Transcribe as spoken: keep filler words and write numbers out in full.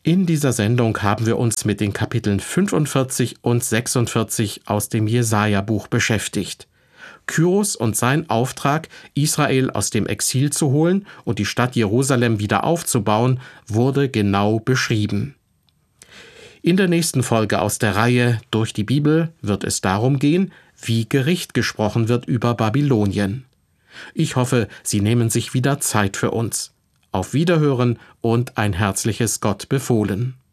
In dieser Sendung haben wir uns mit den Kapiteln fünfundvierzig und sechsundvierzig aus dem Jesaja-Buch beschäftigt. Kyros und sein Auftrag, Israel aus dem Exil zu holen und die Stadt Jerusalem wieder aufzubauen, wurde genau beschrieben. In der nächsten Folge aus der Reihe Durch die Bibel wird es darum gehen, wie Gericht gesprochen wird über Babylonien. Ich hoffe, Sie nehmen sich wieder Zeit für uns. Auf Wiederhören und ein herzliches Gott befohlen.